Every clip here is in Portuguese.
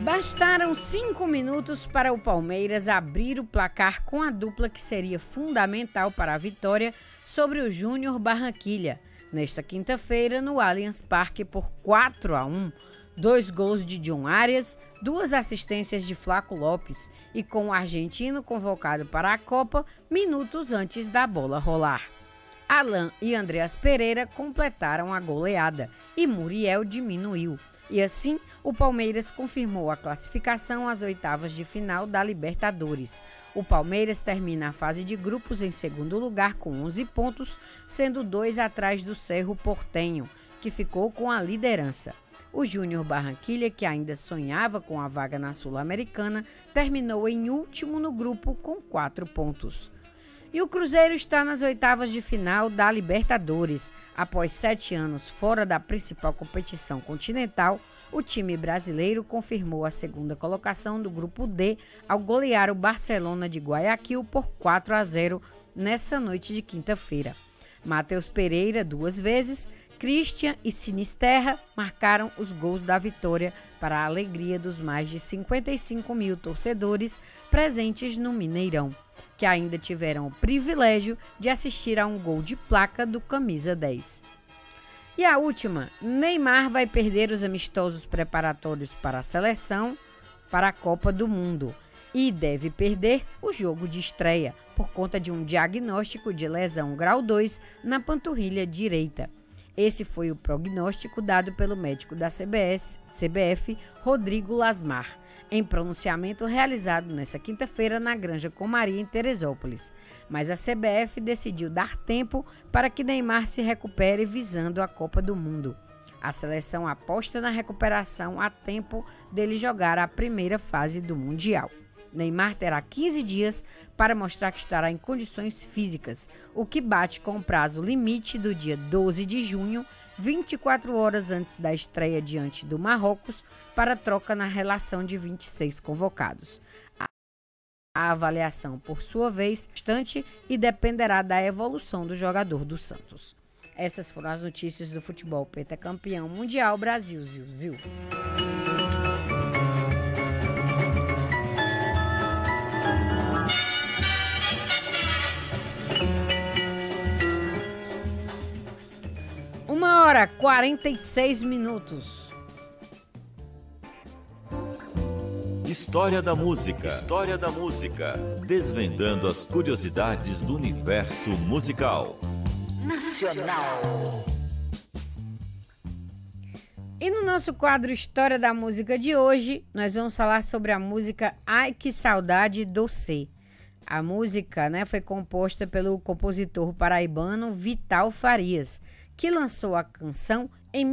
Bastaram 5 minutos para o Palmeiras abrir o placar com a dupla que seria fundamental para a vitória sobre o Júnior Barranquilla, nesta quinta-feira no Allianz Parque por 4-1, 2 gols de John Arias, 2 assistências de Flaco Lopes e com o argentino convocado para a Copa minutos antes da bola rolar. Alan e Andreas Pereira completaram a goleada e Muriel diminuiu. E assim, o Palmeiras confirmou a classificação às oitavas de final da Libertadores. O Palmeiras termina a fase de grupos em segundo lugar com 11 pontos, sendo 2 atrás do Cerro Porteño, que ficou com a liderança. O Júnior Barranquilla, que ainda sonhava com a vaga na Sul-Americana, terminou em último no grupo com 4 pontos. E o Cruzeiro está nas oitavas de final da Libertadores. Após 7 anos fora da principal competição continental, o time brasileiro confirmou a segunda colocação do Grupo D ao golear o Barcelona de Guayaquil por 4-0 nessa noite de quinta-feira. Matheus Pereira 2 vezes, Christian e Sinisterra marcaram os gols da vitória para a alegria dos mais de 55 mil torcedores presentes no Mineirão, que ainda tiveram o privilégio de assistir a um gol de placa do camisa 10. E a última, Neymar vai perder os amistosos preparatórios para a seleção para a Copa do Mundo e deve perder o jogo de estreia por conta de um diagnóstico de lesão grau 2 na panturrilha direita. Esse foi o prognóstico dado pelo médico da CBF, Rodrigo Lasmar, em pronunciamento realizado nesta quinta-feira na Granja Comaria, em Teresópolis. Mas a CBF decidiu dar tempo para que Neymar se recupere visando a Copa do Mundo. A seleção aposta na recuperação a tempo dele jogar a primeira fase do Mundial. Neymar terá 15 dias para mostrar que estará em condições físicas, o que bate com o prazo limite do dia 12 de junho, 24 horas antes da estreia diante do Marrocos, para troca na relação de 26 convocados. A avaliação, por sua vez, é constante e dependerá da evolução do jogador do Santos. Essas foram as notícias do futebol pentacampeão mundial Brasil Ziu-Ziu. Uma hora 46 minutos. História da música. História da música. Desvendando as curiosidades do universo musical. Nacional. E no nosso quadro História da Música de hoje, nós vamos falar sobre a música Ai Que Saudade Docê. A música, foi composta pelo compositor paraibano Vital Farias, que lançou a canção em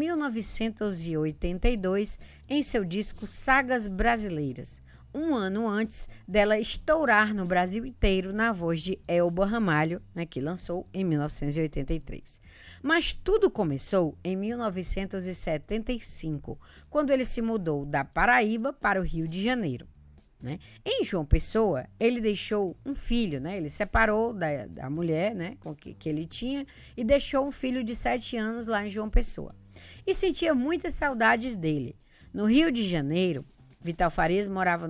1982 em seu disco Sagas Brasileiras, um ano antes dela estourar no Brasil inteiro na voz de Elba Ramalho, que lançou em 1983. Mas tudo começou em 1975, quando ele se mudou da Paraíba para o Rio de Janeiro. Em João Pessoa, ele deixou um filho, ele separou da mulher com que ele tinha e deixou um filho de 7 anos lá em João Pessoa. E sentia muitas saudades dele. No Rio de Janeiro, Vital Farias morava